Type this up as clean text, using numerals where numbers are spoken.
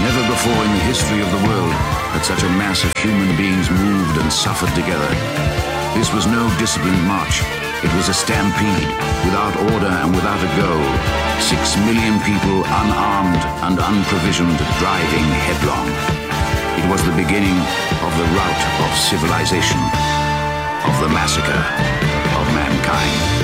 Never before in the history of the world had such a mass of human beings moved and suffered together. This was no disciplined march. It was a stampede, without order and without a goal. 6 million people unarmed and unprovisioned, driving headlong. It was the beginning of the rout of civilization, of the massacre of mankind.